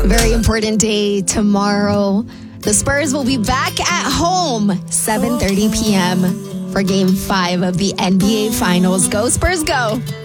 Very important day tomorrow. The Spurs will be back at home 7:30 p.m. for Game 5 of the NBA Finals. Go Spurs, go!